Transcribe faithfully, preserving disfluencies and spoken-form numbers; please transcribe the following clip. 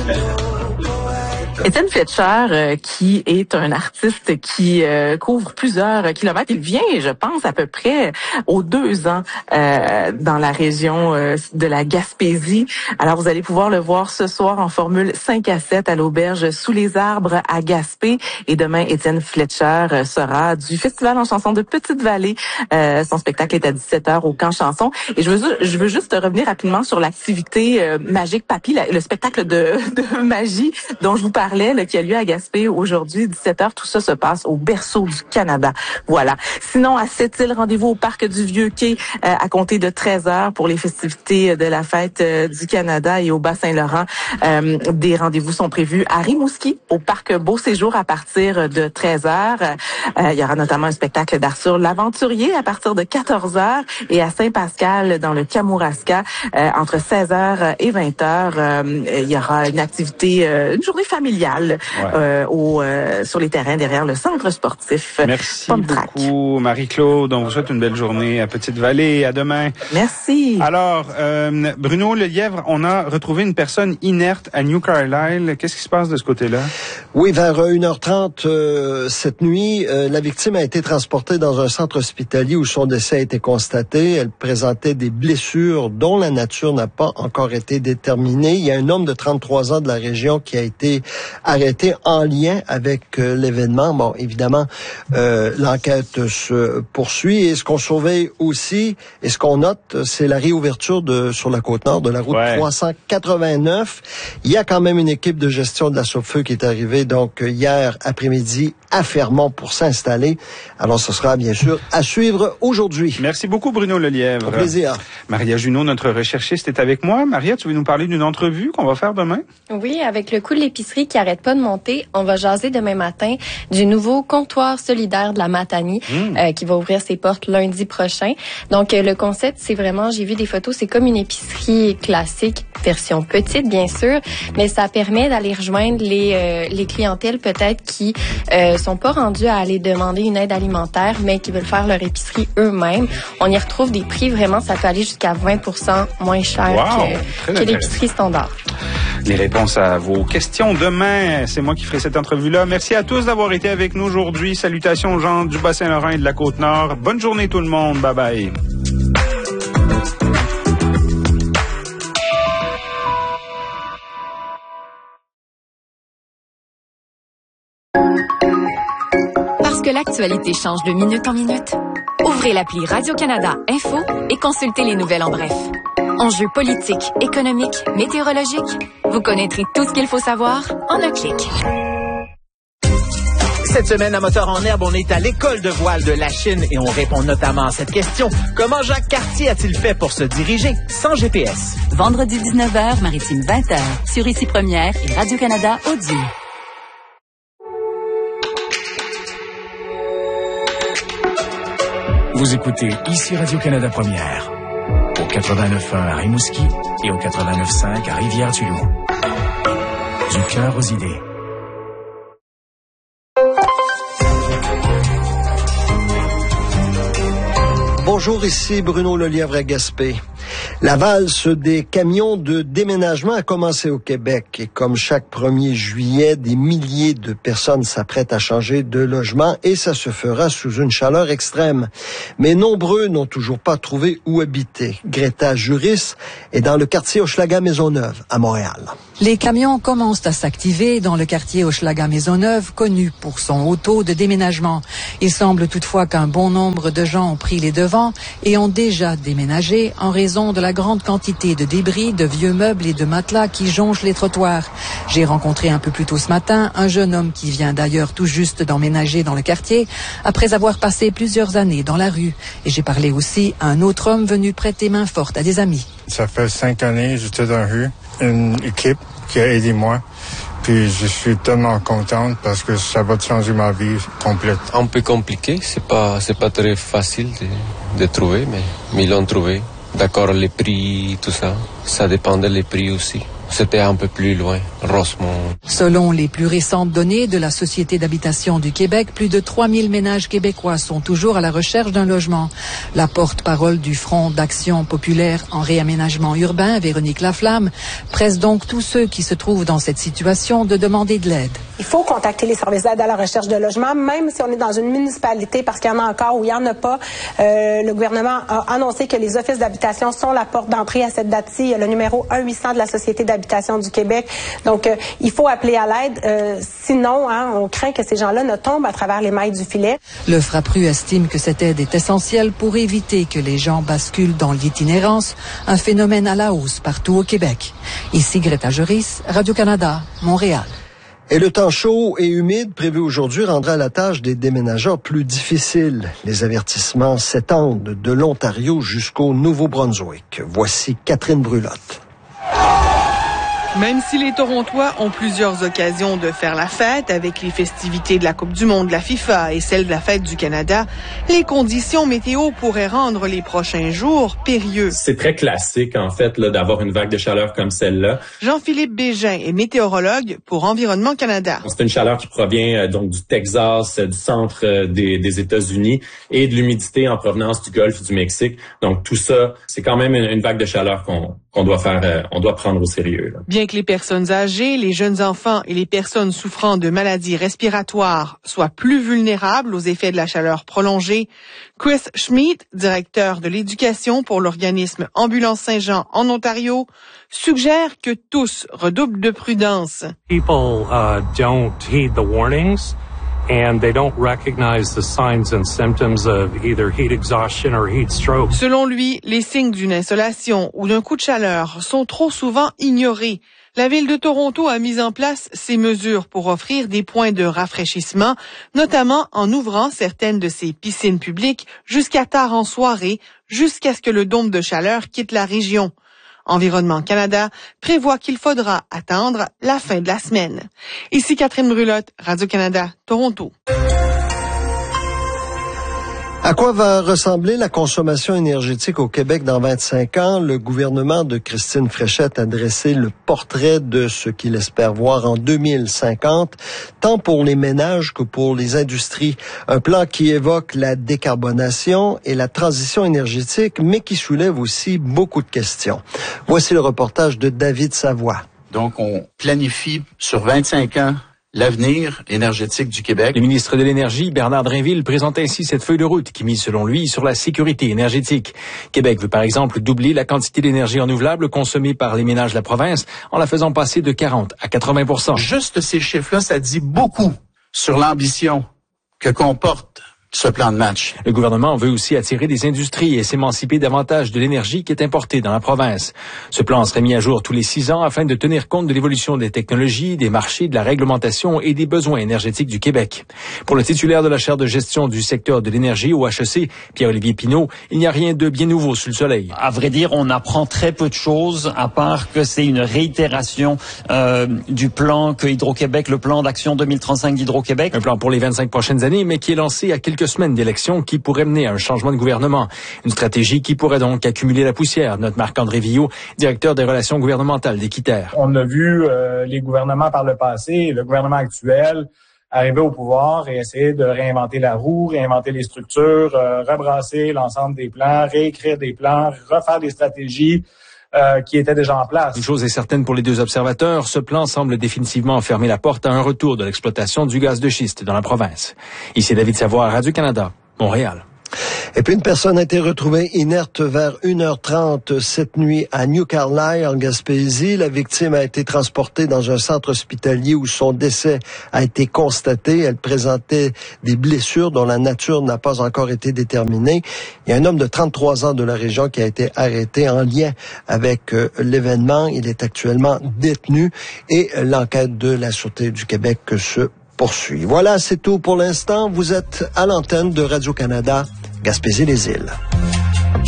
Étienne Fletcher, euh, qui est un artiste qui euh, couvre plusieurs kilomètres, il vient, je pense, à peu près aux deux ans euh, dans la région euh, de la Gaspésie. Alors, vous allez pouvoir le voir ce soir en formule cinq à sept à l'auberge Sous les arbres à Gaspé. Et demain, Étienne Fletcher sera du Festival en chanson de Petite-Vallée. Euh, son spectacle est à dix-sept heures au Camp Chanson. Et je veux, je veux juste revenir rapidement sur l'activité euh, Magique Papy, la, le spectacle de, de magie dont je vous parlais. Là, qui a lieu à Gaspé aujourd'hui, dix-sept heures. Tout ça se passe au berceau du Canada. Voilà. Sinon, à Sept-Îles, rendez-vous au Parc du Vieux-Quai euh, à compter de treize heures pour les festivités de la fête euh, du Canada et au Bas-Saint-Laurent. Euh, des rendez-vous sont prévus à Rimouski, au Parc Beau-Séjour à partir de treize heures. Euh, il y aura notamment un spectacle d'Arthur l'Aventurier à partir de quatorze heures et à Saint-Pascal, dans le Kamouraska, euh, entre seize heures et vingt heures. Euh, il y aura une activité, euh, une journée familiale. Ouais. Euh, au, euh, sur les terrains derrière le centre sportif. Merci beaucoup, Marie-Claude. On vous souhaite une belle journée à Petite-Vallée. À demain. Merci. Alors, euh, Bruno Lelièvre, on a retrouvé une personne inerte à New Carlisle. Qu'est-ce qui se passe de ce côté-là? Oui, vers une heure trente euh, cette nuit, euh, la victime a été transportée dans un centre hospitalier où son décès a été constaté. Elle présentait des blessures dont la nature n'a pas encore été déterminée. Il y a un homme de trente-trois ans de la région qui a été arrêté en lien avec euh, l'événement. Bon, évidemment, euh, l'enquête se poursuit. Et ce qu'on surveille aussi, et ce qu'on note, c'est la réouverture de sur la Côte-Nord de la route ouais. trois cent quatre-vingt-neuf. Il y a quand même une équipe de gestion de la Sopfeu qui est arrivée donc hier après-midi à Fermont pour s'installer. Alors, ce sera bien sûr à suivre aujourd'hui. Merci beaucoup, Bruno Lelièvre. Au plaisir. Maria Junot, notre recherchiste, est avec moi. Maria, tu veux nous parler d'une entrevue qu'on va faire demain? Oui, avec le coût de l'épicerie qui arrête pas de monter, on va jaser demain matin du nouveau comptoir solidaire de la Matanie mmh. euh, qui va ouvrir ses portes lundi prochain. Donc, euh, le concept, c'est vraiment, j'ai vu des photos, c'est comme une épicerie classique, version petite, bien sûr, mais ça permet d'aller rejoindre les, euh, les clientèles peut-être qui euh, sont pas rendues à aller demander une aide alimentaire, mais qui veulent faire leur épicerie eux-mêmes. On y retrouve des prix vraiment, ça peut aller jusqu'à vingt pour cent moins cher wow, que, que l'épicerie standard. Les réponses à vos questions demain, c'est moi qui ferai cette entrevue-là. Merci à tous d'avoir été avec nous aujourd'hui. Salutations aux gens du Bas-Saint-Laurent et de la Côte-Nord. Bonne journée tout le monde. Bye bye. Parce que l'actualité change de minute en minute, ouvrez l'appli Radio-Canada Info et consultez les nouvelles en bref. Enjeux politiques, économiques, météorologiques, vous connaîtrez tout ce qu'il faut savoir en un clic. Cette semaine, à Moteur en herbe, on est à l'école de voile de la Chine et on répond notamment à cette question. Comment Jacques Cartier a-t-il fait pour se diriger sans G P S? Vendredi dix-neuf heures, Maritime vingt heures, sur Ici Première et Radio-Canada Audio. Vous écoutez Ici Radio-Canada Première, au quatre-vingt-neuf point un à Rimouski et au quatre-vingt-neuf point cinq à Rivière-du-Loup. Du cœur aux idées. Bonjour, ici Bruno Lelièvre à Gaspé. La valse des camions de déménagement a commencé au Québec et comme chaque premier juillet, des milliers de personnes s'apprêtent à changer de logement et ça se fera sous une chaleur extrême. Mais nombreux n'ont toujours pas trouvé où habiter. Greta Juris est dans le quartier Hochelaga-Maisonneuve à Montréal. Les camions commencent à s'activer dans le quartier Hochelaga-Maisonneuve, connu pour son haut taux de déménagement. Il semble toutefois qu'un bon nombre de gens ont pris les devants et ont déjà déménagé en raison de la grande quantité de débris, de vieux meubles et de matelas qui jonchent les trottoirs. J'ai rencontré un peu plus tôt ce matin un jeune homme qui vient d'ailleurs tout juste d'emménager dans le quartier après avoir passé plusieurs années dans la rue. Et j'ai parlé aussi à un autre homme venu prêter main forte à des amis. Ça fait cinq années que j'étais dans la rue. Une équipe qui a aidé moi. Puis je suis tellement contente parce que ça va changer ma vie complète. Un peu compliqué, c'est pas c'est pas très facile de, de trouver, mais, mais ils l'ont trouvé. D'accord, les prix, tout ça, ça dépend des prix aussi. c'était un peu plus loin, Rosemont. Selon les plus récentes données de la Société d'habitation du Québec, plus de trois mille ménages québécois sont toujours à la recherche d'un logement. La porte-parole du Front d'action populaire en réaménagement urbain, Véronique Laflamme, presse donc tous ceux qui se trouvent dans cette situation de demander de l'aide. Il faut contacter les services d'aide à la recherche de logement, même si on est dans une municipalité, parce qu'il y en a encore où il n'y en a pas. Euh, le gouvernement a annoncé que les offices d'habitation sont la porte d'entrée à cette date-ci. Il y a le numéro un huit cents de la Société d'habitation du Québec. Donc, euh, il faut appeler à l'aide. Euh, sinon, hein, on craint que ces gens-là ne tombent à travers les mailles du filet. Le Frappru estime que cette aide est essentielle pour éviter que les gens basculent dans l'itinérance, un phénomène à la hausse partout au Québec. Ici Greta Joris, Radio-Canada, Montréal. Et le temps chaud et humide prévu aujourd'hui rendra la tâche des déménageurs plus difficile. Les avertissements s'étendent de l'Ontario jusqu'au Nouveau-Brunswick. Voici Catherine Brulotte. Même si les Torontois ont plusieurs occasions de faire la fête avec les festivités de la Coupe du monde de la FIFA et celles de la Fête du Canada, les conditions météo pourraient rendre les prochains jours périlleux. C'est très classique, en fait, là, d'avoir une vague de chaleur comme celle-là. Jean-Philippe Bégin est météorologue pour Environnement Canada. C'est une chaleur qui provient euh, donc du Texas, euh, du centre euh, des, des États-Unis et de l'humidité en provenance du Golfe du Mexique. Donc tout ça, c'est quand même une, une vague de chaleur qu'on qu'on doit faire, euh, on doit prendre au sérieux, là. Bien que les personnes âgées, les jeunes enfants et les personnes souffrant de maladies respiratoires soient plus vulnérables aux effets de la chaleur prolongée, Chris Schmidt, directeur de l'éducation pour l'organisme Ambulance Saint-Jean en Ontario, suggère que tous redoublent de prudence. People uh, don't heed the warnings. And they don't recognize the signs and symptoms of either heat exhaustion or heat stroke. Selon lui, les signes d'une insolation ou d'un coup de chaleur sont trop souvent ignorés. La ville de Toronto a mis en place ces mesures pour offrir des points de rafraîchissement, notamment en ouvrant certaines de ses piscines publiques jusqu'à tard en soirée, jusqu'à ce que le dôme de chaleur quitte la région. Environnement Canada prévoit qu'il faudra attendre la fin de la semaine. Ici Catherine Brulotte, Radio-Canada, Toronto. À quoi va ressembler la consommation énergétique au Québec dans vingt-cinq ans? Le gouvernement de Christine Fréchette a dressé le portrait de ce qu'il espère voir en deux mille cinquante, tant pour les ménages que pour les industries. Un plan qui évoque la décarbonation et la transition énergétique, mais qui soulève aussi beaucoup de questions. Voici le reportage de David Savoie. Donc, on planifie sur vingt-cinq ans l'avenir énergétique du Québec. Le ministre de l'Énergie, Bernard Drinville, présente ainsi cette feuille de route qui mise, selon lui, sur la sécurité énergétique. Québec veut par exemple doubler la quantité d'énergie renouvelable consommée par les ménages de la province en la faisant passer de quarante à quatre-vingts pour cent. Juste ces chiffres-là, ça dit beaucoup sur l'ambition que comporte ce plan de match. Le gouvernement veut aussi attirer des industries et s'émanciper davantage de l'énergie qui est importée dans la province. Ce plan serait mis à jour tous les six ans afin de tenir compte de l'évolution des technologies, des marchés, de la réglementation et des besoins énergétiques du Québec. Pour le titulaire de la chaire de gestion du secteur de l'énergie au H E C, Pierre-Olivier Pinault, il n'y a rien de bien nouveau sous le soleil. À vrai dire, on apprend très peu de choses, à part que c'est une réitération euh, du plan que Hydro-Québec, le plan d'action deux mille trente-cinq d'Hydro-Québec. Un plan pour les vingt-cinq prochaines années, mais qui est lancé à quelques quelques semaines d'élections qui pourraient mener à un changement de gouvernement. Une stratégie qui pourrait donc accumuler la poussière, note Marc-André Villot, directeur des relations gouvernementales d'Équiterre. On a vu euh, les gouvernements par le passé, le gouvernement actuel, arriver au pouvoir et essayer de réinventer la roue, réinventer les structures, euh, rebrasser l'ensemble des plans, réécrire des plans, refaire des stratégies Euh, qui était déjà en place. Une chose est certaine pour les deux observateurs, ce plan semble définitivement fermer la porte à un retour de l'exploitation du gaz de schiste dans la province. Ici David Savoie, Radio-Canada, Montréal. Et puis une personne a été retrouvée inerte vers une heure trente cette nuit à New Carlisle, en Gaspésie. La victime a été transportée dans un centre hospitalier où son décès a été constaté. Elle présentait des blessures dont la nature n'a pas encore été déterminée. Il y a un homme de trente-trois ans de la région qui a été arrêté en lien avec euh, l'événement. Il est actuellement détenu et l'enquête de la Sûreté du Québec se poursuit. Voilà, c'est tout pour l'instant. Vous êtes à l'antenne de Radio-Canada, Gaspésie-les-Îles.